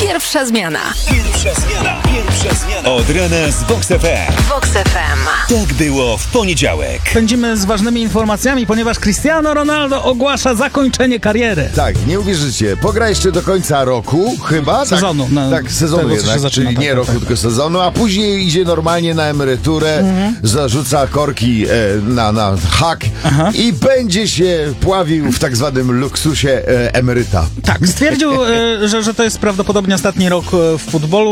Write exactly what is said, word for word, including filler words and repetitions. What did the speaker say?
Pierwsza zmiana. Pierwsza zmiana. Pierwsza zmiana. Od rana z Vox F M. Vox F M. Tak było w poniedziałek. Pędzimy z ważnymi informacjami, ponieważ Cristiano Ronaldo ogłasza zakończenie kariery. Tak, nie uwierzycie, pogra jeszcze do końca roku, chyba? Sezonu, Tak, no, tak sezonu tego, co się jednak, zaczyna, czyli tak, nie tak, roku, tak. tylko sezonu, a później idzie normalnie na emeryturę, mhm. zarzuca korki e, na, na hak Aha. i będzie się pławił w tak zwanym luksusie e, emeryta. Tak, stwierdził, e, że, że to jest prawdopodobnie ostatni rok e, w futbolu.